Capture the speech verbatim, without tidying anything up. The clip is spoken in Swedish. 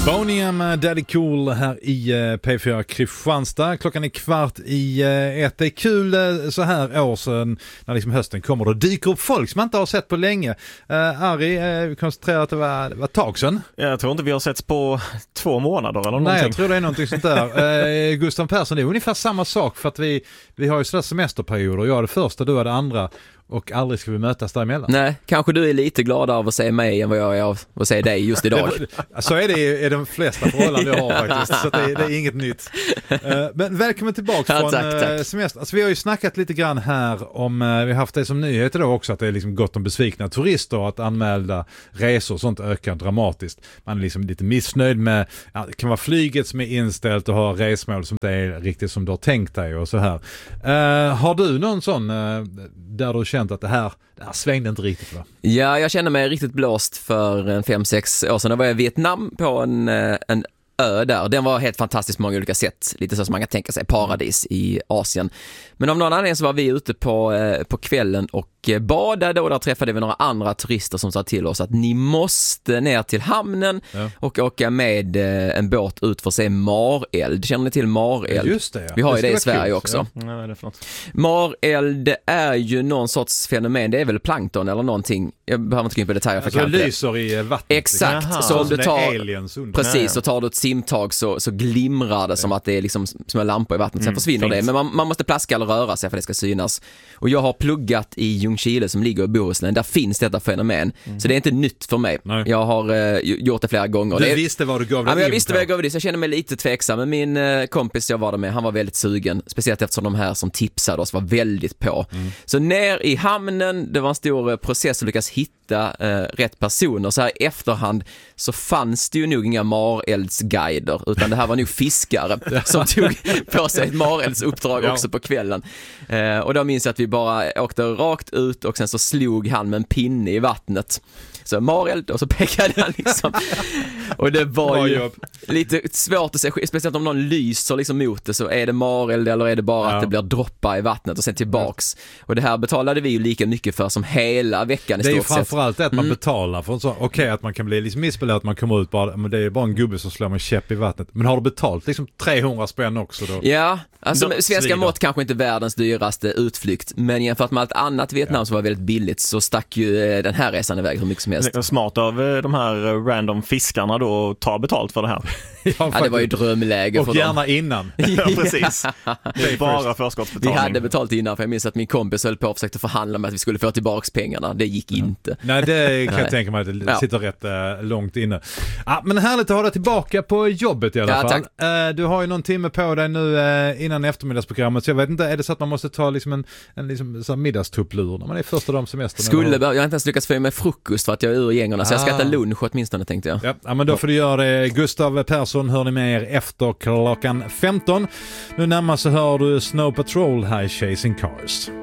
Boney med Daddy Cool här i P fyra Kristianstad. Klockan är kvart i ett. Det är kul så här år sedan när liksom hösten kommer. Då dyker upp folk som man inte har sett på länge. Uh, Ari, uh, vi konstaterar att det var, det var ett tag sedan. Jag tror inte vi har sett på två månader eller någonting. Nej, jag tror det är någonting sånt där. Uh, Gustav Persson, det är ungefär samma sak för att vi, vi har ju sådär semesterperioder. Jag är det första, du är det andra. Och aldrig ska vi mötas däremellan. Nej, kanske du är lite glad av att se mig än vad jag är av att se dig just idag. Så är det i de flesta förhållanden jag har faktiskt. Så det är, det är inget nytt. Uh, men välkommen tillbaka från ja, tack, tack. semester. Alltså, vi har ju snackat lite grann här om, uh, vi har haft det som nyheter då också, att det är liksom gott om besvikna turister och att anmälda resor och sånt ökar dramatiskt. Man är liksom lite missnöjd med, ja, det kan vara flyget som är inställt och ha resmål som inte är riktigt som du har tänkt dig och så här. Uh, har du någon sån uh, där du känt att det här, det här svängde inte riktigt, va? Ja, jag kände mig riktigt blåst för fem sex år sedan. Då var jag i Vietnam på en, en ö där. Den var helt fantastisk på många olika sätt. Lite så som man kan tänka sig paradis i Asien. Men av någon anledning så var vi ute på, på kvällen och badade, och där träffade vi några andra turister som sa till oss att ni måste ner till hamnen ja. och åka med en båt ut för att se mareld. Känner ni till mareld? Just det, ja. Vi har det ju det i Sverige kul, också. Ja. Nej, det är mareld är ju någon sorts fenomen. Det är väl plankton eller någonting. Jag behöver inte gå in på detaljer. Alltså det lyser i vattnet. Exakt. Jaha, så om du tar, aliens under. precis, så tar du ett simtag så, så glimrar det ja. som att det är liksom små lampor i vattnet. Sen Mm, försvinner fint. det. Men man, man måste plaska eller röra sig för att det ska synas. Och jag har pluggat i Ljungskile som ligger i Bohuslän. Där finns detta fenomen. Mm. Så det är inte nytt för mig. Nej. Jag har uh, gjort det flera gånger. Du det är, visste vad du gav dig ja, men jag in visste på. vad jag gav dig. Så jag känner mig lite tveksam. Men min uh, kompis jag var där med, han var väldigt sugen. Speciellt eftersom de här som tipsade oss var väldigt på. Mm. Så ner i hamnen, det var en stor uh, process att lyckas hitta uh, rätt personer. Så här i efterhand så fanns det ju nog inga mareldsguider, utan det här var nog fiskare som tog på sig ett mareldsuppdrag också på kvällen. Uh, och då minns jag att vi bara åkte rakt ut och sen så slog han med en pinne i vattnet. Så mareld, och så pekade han liksom. Och det var ju lite svårt att se, speciellt om någon lyser liksom mot det, så är det mareld eller är det bara ja. att det blir droppar i vattnet och sen tillbaks. Ja. Och det här betalade vi ju lika mycket för som hela veckan i stort sett. Det är ju framförallt det att man mm. betalar för en sån, okej okay, att man kan bli liksom missbelåt att man kommer ut bara, men det är bara en gubbe som slår med käpp i vattnet. Men har du betalt liksom trehundra spänn också då? Ja, alltså då, svenska svider. mått kanske inte världens dyraste utflykt, men jämfört med allt annat i Vietnam ja. som var väldigt billigt, så stack ju den här resan iväg hur mycket som helst. Det är smart av de här random fiskarna då att ta betalt för det här. Ja, ja, det var ju drömläge och för gärna dem. innan. Ja, precis. Det är bara förskottsbetalning. Vi hade betalt innan, för jag minns att min kompis höll på och försökte förhandla med att vi skulle få tillbaka pengarna. Det gick ja. inte. Nej, det kan jag tänka mig att det ja. sitter rätt äh, långt inne. Ah, men härligt att ha dig tillbaka på jobbet i alla ja, fall. Äh, du har ju någon timme på dig nu äh, innan eftermiddagsprogrammet, så jag vet inte, är det så att man måste ta liksom en, en liksom, så middagstupplur när man är första dag semestern? Skulle, jag har inte ens lyckats få med frukost för att jag är ur gängerna, så ah. jag ska äta lunch åtminstone, tänkte jag. Ja, ja, men då får du göra det. Gustav Persson hör ni med er efter klockan femton. Nu närmast så hör du Snow Patrol här i Chasing Cars.